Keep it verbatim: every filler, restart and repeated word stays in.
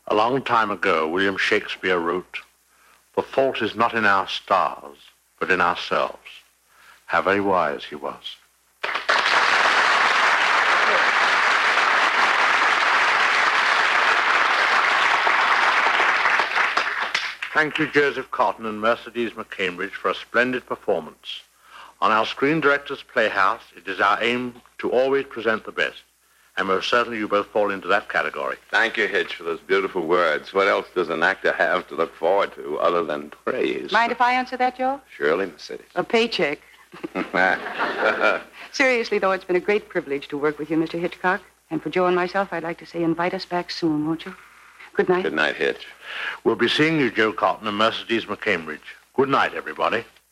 A long time ago, William Shakespeare wrote, "The fault is not in our stars, but in ourselves." How very wise he was. Thank you, Joseph Cotton and Mercedes McCambridge, for a splendid performance. On our Screen Directors Playhouse, it is our aim to always present the best. And most certainly you both fall into that category. Thank you, Hitch, for those beautiful words. What else does an actor have to look forward to other than praise? Mind if I answer that, Joe? Surely, Mercedes. A paycheck. Seriously, though, it's been a great privilege to work with you, Mister Hitchcock. And for Joe and myself, I'd like to say invite us back soon, won't you? Good night. Good night, Hitch. We'll be seeing you, Joe Cotton and Mercedes McCambridge. Good night, everybody.